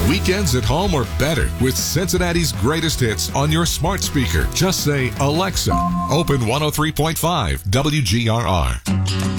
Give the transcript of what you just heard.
Weekends at home are better with Cincinnati's greatest hits on your smart speaker. Just say, Alexa, open 103.5 WGRR.